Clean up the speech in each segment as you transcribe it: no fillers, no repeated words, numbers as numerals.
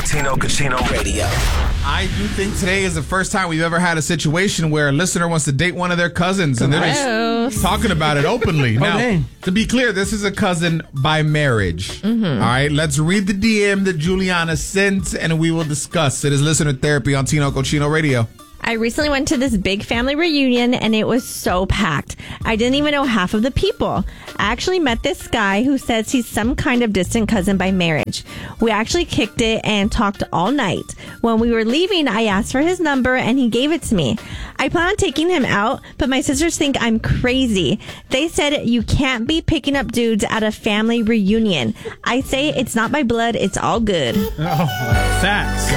Tino Cochino Radio. I do think today is the first time we've ever had a situation where a listener wants to date one of their cousins, and they're just talking about it openly. Now, to be clear, this is a cousin by marriage. All right, let's read the DM that Juliana sent, and we will discuss. It is Listener Therapy on Tino Cochino Radio. I recently went to this big family reunion and it was so packed. I didn't even know half of the people. I actually met this guy who says he's some kind of distant cousin by marriage. We actually kicked it and talked all night. When we were leaving, I asked for his number and he gave it to me. I plan on taking him out, but my sisters think I'm crazy. They said you can't be picking up dudes at a family reunion. I say it's not by blood, it's all good. Oh, facts.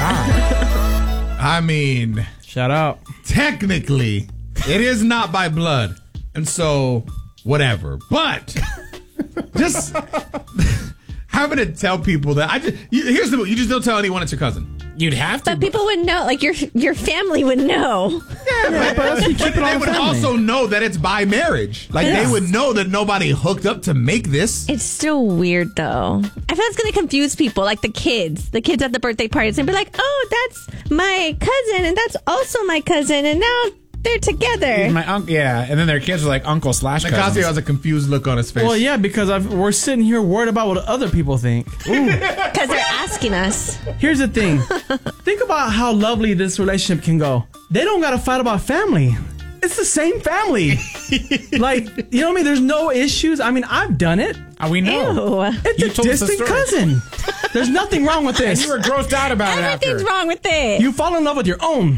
I mean... Shout out. Technically, it is not by blood. And so, whatever. But, just having to tell people that... here's the... You just don't tell anyone it's your cousin. You'd have to. But people would know. Like, your family would know. Yeah, but they would also know that it's by marriage. Like, they would know that nobody hooked up to make this. It's still weird, though. I feel it's going to confuse people, like the kids. The kids at the birthday parties and be like, oh, that's my cousin, and that's also my cousin, and now they're together. My uncle, yeah, and then their kids are like uncle / cousins. Nicasio has a confused look on his face. Well, yeah, because we're sitting here worried about what other people think. Because they're asking us. Here's the thing. Think about how lovely this relationship can go. They don't got to fight about family. It's the same family. Like, you know what I mean? There's no issues. I mean, I've done it. We know. Ew. It's a distant cousin. There's nothing wrong with this. And you were grossed out about it after. Everything's wrong with it. You fall in love with your own.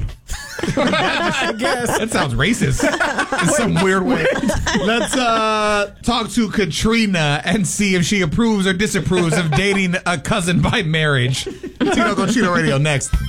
I guess. That sounds racist in some weird way. Let's talk to Katrina and see if she approves or disapproves of dating a cousin by marriage. Tino Cochino Radio next.